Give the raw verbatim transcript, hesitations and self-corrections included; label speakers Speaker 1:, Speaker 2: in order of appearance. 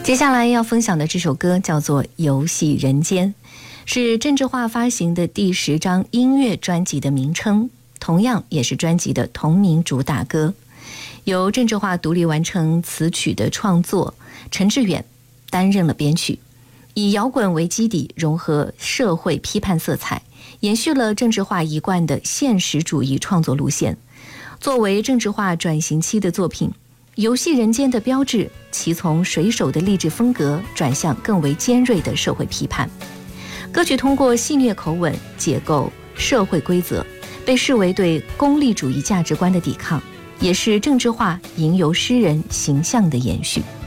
Speaker 1: 接下来要分享的这首歌叫做《游戏人间》，是郑智化发行的第十张音乐专辑的名称，同样也是专辑的同名主打歌。由郑智化独立完成词曲的创作，陈志远担任了编曲，以摇滚为基底，融合社会批判色彩，延续了郑智化一贯的现实主义创作路线。作为郑智化转型期的作品，《游戏人间》的标志，其从水手的励志风格转向更为尖锐的社会批判。歌曲通过戏谑口吻解构社会规则，被视为对功利主义价值观的抵抗，也是郑智化吟游诗人形象的延续。